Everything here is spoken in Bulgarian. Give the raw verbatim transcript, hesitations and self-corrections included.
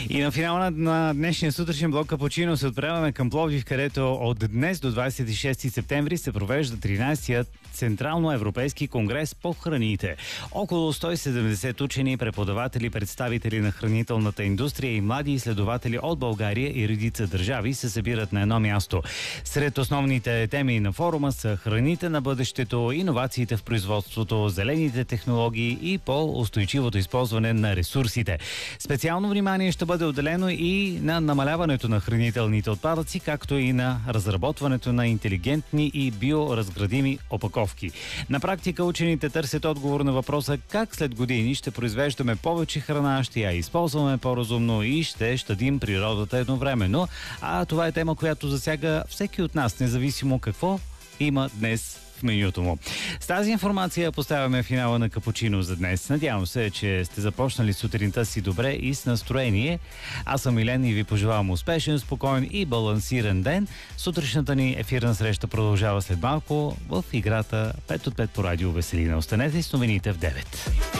И на финала на днешния сутрешен блок Капучино се отправяме към Пловдив, където от днес до двадесет и шести септември се провежда тринадесетият Централно-европейски конгрес по храните. Около сто и седемдесет учени, преподаватели, представители на хранителната индустрия и млади изследователи от България и редица държави се събират на едно място. Сред основните теми на форума са храните на бъдещето, иновациите в производството, зелените технологии и по-устойчивото използване на ресурсите. Специално внимание ще бъде отделено и на намаляването на хранителните отпадъци, както и на разработването на интелигентни и биоразградими опаковки. На практика учените търсят отговор на въпроса как след години ще произвеждаме повече храна, ще я използваме по-разумно и ще щадим природата едновременно. А това е тема, която засяга всеки от нас, независимо какво има днес в менюто му. С тази информация поставяме финала на Капучино за днес. Надявам се, че сте започнали сутринта си добре и с настроение. Аз съм Милен и ви пожелавам успешен, спокоен и балансиран ден. Сутрешната ни ефирна среща продължава след малко в играта пет от пет по радио Веселина. Останете с новините в девет.